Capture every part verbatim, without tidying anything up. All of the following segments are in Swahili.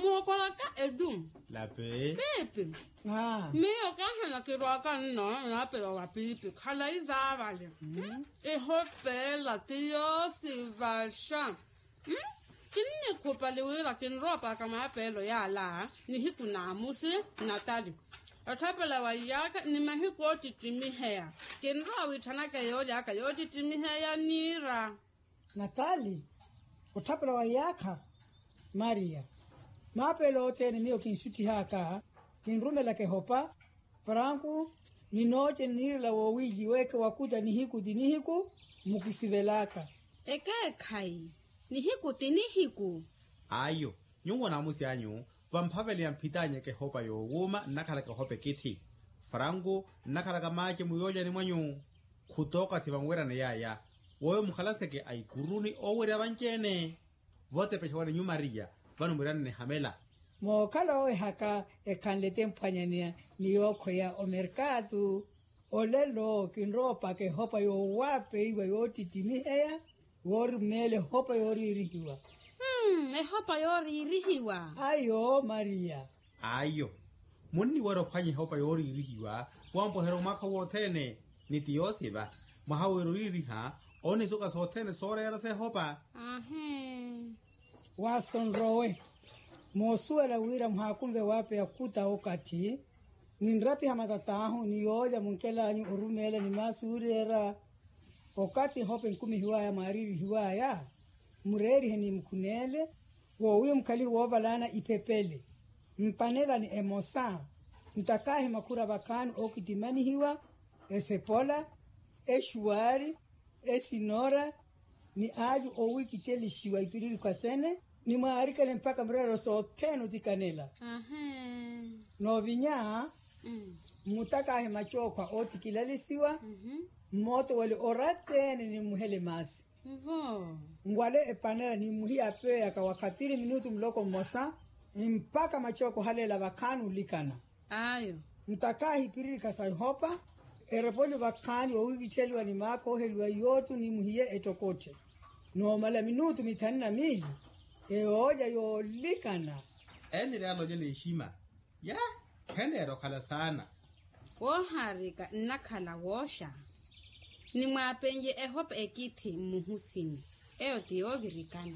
Muokola ka edum. La pe. Pipi. Ah. Mio ka hana ki roka no na pero wa pipi. Kala izavale. E hopela tio si vasha. Kini kopa lewira kin ropa kama pelo ya la. Ni hiku na musi natali. Atapela wa yaka ni mahiku titimi hea. Kin ro witana ka yodi aka yodi timi hea nira. Natali. Utapela wa yaka. Maria. Mapelo tene mio kinsuti haka. Kinrumela ke hopa. Franku. Ni noche nirla wo wiji weke wakuta ni hiku di ni hiku. Mukisivelaka. Eke kai. Ni hiku ti ni hiku. Ayo. Nyungo na musi anyu. Vampaveli ya mpitanye ke hopa yo wuma nakala ke hope kiti. Franku nakala ka mache muyoja ni mwanyu. Kutoka tivangwera na yaya. Woyo mkhalase ke aikuruni owere abanchene. Vote peshawale nyu Maria. Vanu mirane ne hamela. Mo kala oe haka e kanlete mpanyania ni yoko ya o mercado. O lelo kinropa ke hopa yo wape iwa yo titimiheya. Wori mele hopa yo ririhiwa. Hmm, e hopa yo ririhiwa. Ayo, Maria. Ayo. Muni waro panye hopa yo ririhiwa. Wampo hero maka wotene. Niti yosiva. Mahawe ririha. Oni suka sotene sore yara se hopa. Ahe. Wasonrowe. Mosuela wira mhakumbe wape ya kuta okati. Ninrapi hamatatahu ni yoja munkela anyu urumele ni masurera. Okati hope nkumi hiwaya mariri hiwaya. Mureri heni mkunele. Wowe mkali wovalana ipepele. Mpanela ni emosa. Mtakahe makura bakanu okitimani hiwa. Esepola. Eshuari. Esinora. Ni aju owi kiteli shiwa ipiriri kwa sene. Ni maarika le mpaka mrero so tenu tikanela. Ahe. No vinya. Mm. Mutaka he machokwa oti kilalisiwa. Mhm. Moto wale oratene ni muhele masi. Vo. Ngwale epanela ni muhi ape akawakatiri minutu mloko mosa. Mpaka machoko halela bakanu likana. Ayo. Mtaka hipiriri kasai hopa. Erepolyo bakani wa wiki cheli wa ni mako helwa yotu ni muhiye etokoche. No mala minutu mitani na mili. Eoja yo likana. Eni realo jele ishima. Ya. Kende ero kala sana. Wo harika nakala wosha. Ni mwapenye e hopa ekiti muhusini. Eo tiyo virikana.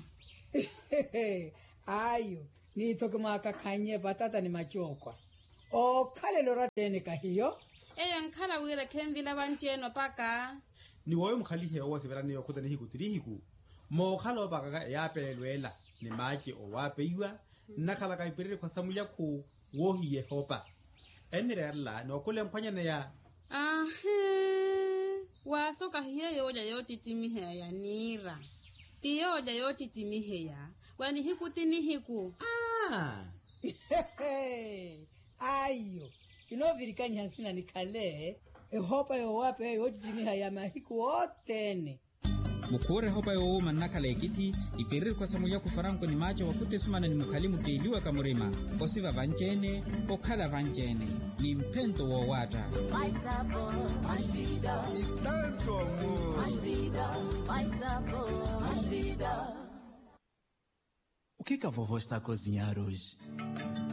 Ayo. Ni toke maka kanye batata ni machokwa. O kale loratene kahiyo. Eyo nkala wira kembila bancheno paka. Ni woyo mkhalihe owa severani yokuta ni hiku tiri hiku. Mo khalo baka ka ya pelelwela ni maji o wape iwa. Nakala ka ipiriri kwa samu ya ku wohi ye hopa. Eni reala ni wakule mpanya na ya. Ahe. Wasoka hiyo yoja yoti timiheya ya nira. Ti yoja yoti timiheya. Wani hiku tini hiku. Ah. Ayo. Ino virikani hansina ni kale. E hopa yo wape yoti timiha ya mahiku otene. Mukure hopa yo manakala ekiti ipiriri kwa samulia kufaranko ni macho wakute sumana ni mukalimu teiliwa kamurima osiva vanjene okala vanjene ni mpento wa wata My sabor, my vida y tanto amor. My vida, my sabor, my vida. O que que a vovó está a cozinhar hoje?